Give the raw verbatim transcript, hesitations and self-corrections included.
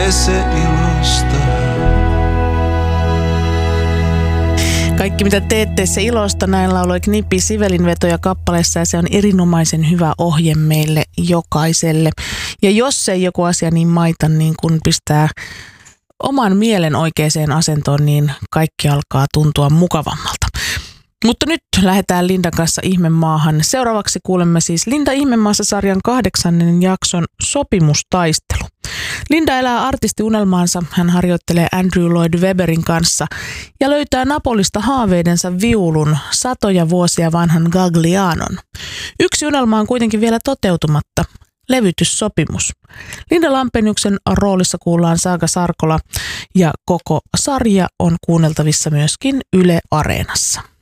teette se ilosta. Kaikki mitä teette se ilosta, näin lauloi Knippi Sivelin vetoja kappaleessa ja se on erinomaisen hyvä ohje meille jokaiselle. Ja jos ei joku asia niin maita, niin kun pistää oman mielen oikeaan asentoon, niin kaikki alkaa tuntua mukavammalta. Mutta nyt lähdetään Lindan kanssa Ihmemaahan. Seuraavaksi kuulemme siis Linda Ihmemaassa-sarjan kahdeksannen jakson Sopimustaistelu. Linda elää artistiunelmaansa, hän harjoittelee Andrew Lloyd Webberin kanssa ja löytää Napolista haaveidensa viulun satoja vuosia vanhan Gaglianon. Yksi unelma on kuitenkin vielä toteutumatta, levytyssopimus. Linda Lampeniuksen roolissa kuullaan Saga Sarkola ja koko sarja on kuunneltavissa myöskin Yle Areenassa.